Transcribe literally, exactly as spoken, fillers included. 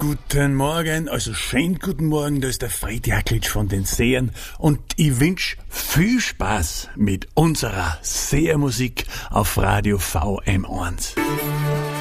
Guten Morgen, also schönen guten Morgen, da ist der Fred Jaklic von den Sehern und ich wünsch viel Spaß mit unserer Sehermusik auf Radio V M eins.